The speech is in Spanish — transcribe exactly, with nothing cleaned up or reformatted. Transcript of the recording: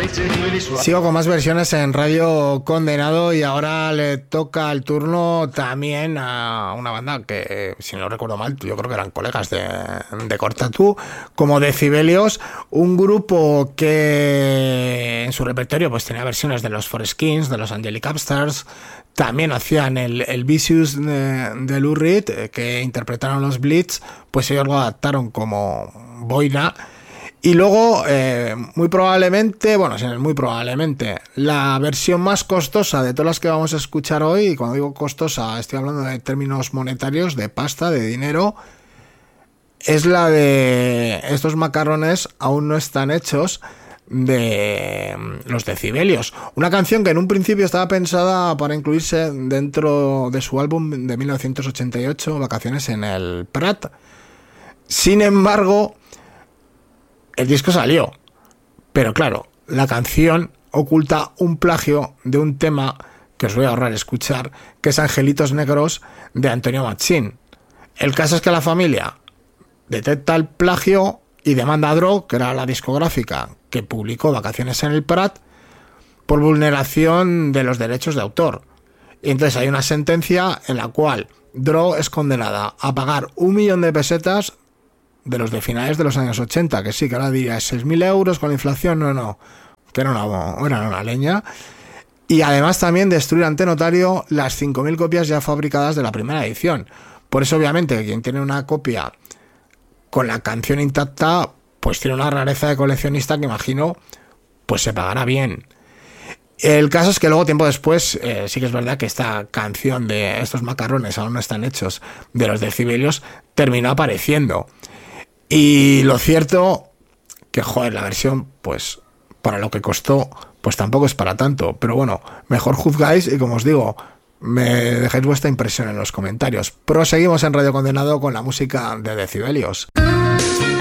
Sigo con más versiones en Radio Condenado y ahora le toca el turno también a una banda que, si no recuerdo mal, yo creo que eran colegas de, de Cortatú, como Decibelios, un grupo que en su repertorio pues tenía versiones de los Foreskins, de los Angelic Upstarts, también hacían el, el Vicious de, de Lou Reed, que interpretaron los Blitz, pues ellos lo adaptaron como boina. Y luego, eh, muy probablemente, bueno, muy probablemente, la versión más costosa de todas las que vamos a escuchar hoy, y cuando digo costosa estoy hablando de términos monetarios, de pasta, de dinero, es la de estos macarrones aún no están hechos, de los Decibelios. Una canción que en un principio estaba pensada para incluirse dentro de su álbum de mil novecientos ochenta y ocho, Vacaciones en el Prat. Sin embargo, el disco salió, pero claro, la canción oculta un plagio de un tema que os voy a ahorrar escuchar, que es Angelitos Negros de Antonio Machín. El caso es que la familia detecta el plagio y demanda a Dro, que era la discográfica que publicó Vacaciones en el Prat, por vulneración de los derechos de autor. Y entonces hay una sentencia en la cual Dro es condenada a pagar un millón de pesetas de los de finales de los años ochenta, que sí, que ahora diría seis mil euros con la inflación, no, no, que era una, era una leña. Y además también destruir ante notario las cinco mil copias ya fabricadas de la primera edición. Por eso, obviamente, quien tiene una copia con la canción intacta, pues tiene una rareza de coleccionista que imagino, pues se pagará bien. El caso es que luego, tiempo después, eh, sí que es verdad que esta canción de estos macarrones aún no están hechos, de los Decibelios, terminó apareciendo. Y lo cierto que, joder, la versión, pues, para lo que costó, pues tampoco es para tanto. Pero bueno, mejor juzgáis y, como os digo, me dejáis vuestra impresión en los comentarios. Proseguimos en Radio Condenado con la música de Decibelios.